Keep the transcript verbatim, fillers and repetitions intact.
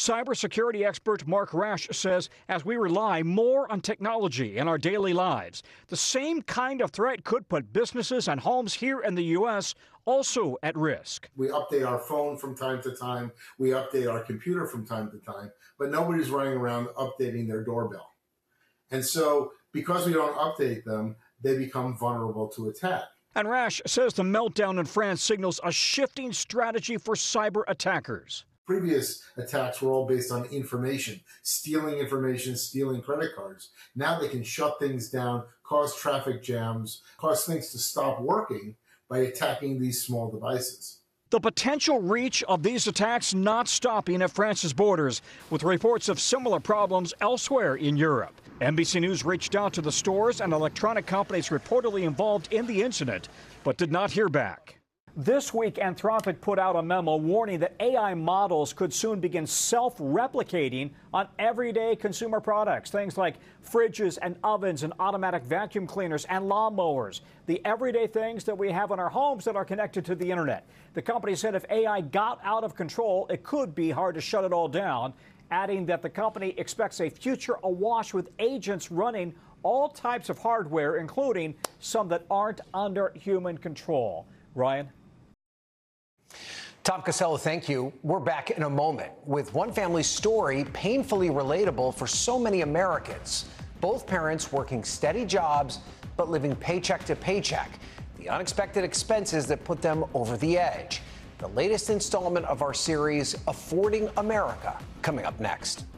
Cybersecurity expert Mark Rash says as we rely more on technology in our daily lives, the same kind of threat could put businesses and homes here in the U S also at risk. We update our phone from time to time. We update our computer from time to time, but nobody's running around updating their doorbell. And so because we don't update them, they become vulnerable to attack. And Rash says the meltdown in France signals a shifting strategy for cyber attackers. Previous attacks were all based on information, stealing information, stealing credit cards. Now they can shut things down, cause traffic jams, cause things to stop working by attacking these small devices. The potential reach of these attacks not stopping at France's borders, with reports of similar problems elsewhere in Europe. N B C News reached out to the stores and electronic companies reportedly involved in the incident, but did not hear back. This week, Anthropic put out a memo warning that A I models could soon begin self-replicating on everyday consumer products, things like fridges and ovens and automatic vacuum cleaners and lawnmowers, the everyday things that we have in our homes that are connected to the internet. The company said if A I got out of control, it could be hard to shut it all down, adding that the company expects a future awash with agents running all types of hardware, including some that aren't under human control. Ryan? Tom Costello, thank you. We're back in a moment with one family's story painfully relatable for so many Americans. Both parents working steady jobs, but living paycheck to paycheck. The unexpected expenses that put them over the edge. The latest installment of our series, Affording America, coming up next.